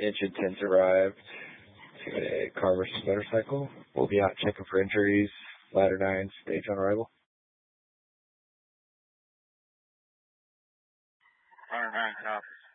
Engine 10's arrived to a car versus motorcycle. We'll be out checking for injuries. Ladder 9, stage on arrival. Ladder 9, copies.